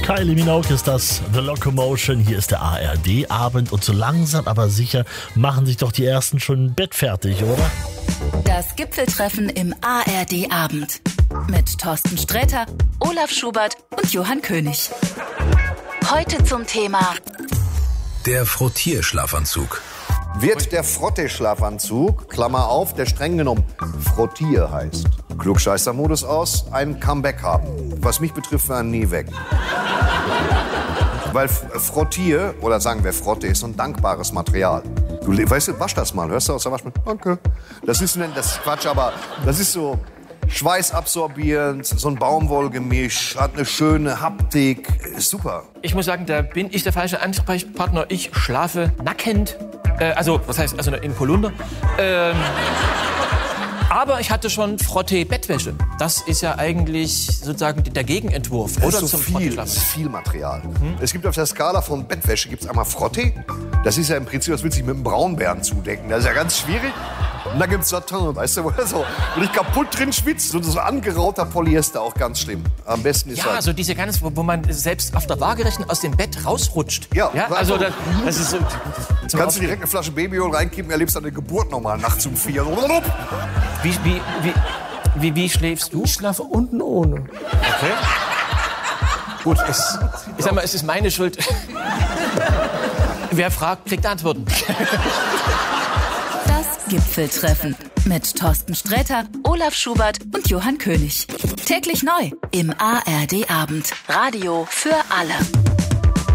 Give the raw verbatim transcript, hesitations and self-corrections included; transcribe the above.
Kylie Minogue ist das, The Locomotion, hier ist der A R D-Abend und so langsam aber sicher machen sich doch die Ersten schon im Bett fertig, oder? Das Gipfeltreffen im A R D-Abend mit Thorsten Sträter, Olaf Schubert und Johann König. Heute zum Thema der Frottierschlafanzug. Wird der Frottee-Schlafanzug, Klammer auf, der streng genommen Frottier heißt, Klugscheißer-Modus aus, ein Comeback haben. Was mich betrifft, war er nie weg. Weil Frottier, oder sagen wir Frotte, ist so ein dankbares Material. Du weißt du, wasch das mal, hörst du aus der Waschmaschine? Danke. Das ist, das ist Quatsch, aber das ist so schweißabsorbierend, so ein Baumwollgemisch, hat eine schöne Haptik, ist super. Ich muss sagen, da bin ich der falsche Ansprechpartner. Ich schlafe nackend, äh, also was heißt, also in Polunder. Ähm, aber ich hatte schon Frottee-Bettwäsche. Das ist ja eigentlich sozusagen der Gegenentwurf, Das oder, ist so zum viel, das ist viel Material. Hm? Es gibt auf der Skala von Bettwäsche gibt's einmal Frottee. Das ist ja im Prinzip, das will sich mit einem Braunbären zudecken. Das ist ja ganz schwierig. Und dann gibt's Satin, weißt du, wo er so wirklich kaputt drin schwitzt. Und so angerauter Polyester, auch ganz schlimm. Am besten ist Ja, halt also diese ganz, wo, wo man selbst auf der Waagerechten aus dem Bett rausrutscht. Ja, ja also das, das ist so. Kannst du direkt eine Flasche Babyöl reinkippen, erlebst deine Geburt nochmal nachts um vier. Wie, wie, wie, wie, wie schläfst du? Ich schlafe unten ohne. Okay. Gut, es, ich sag mal, es ist meine Schuld. Wer fragt, kriegt Antworten. das Gipfeltreffen mit Thorsten Sträter, Olaf Schubert und Johann König. Täglich neu im A R D-Abend. Radio für alle.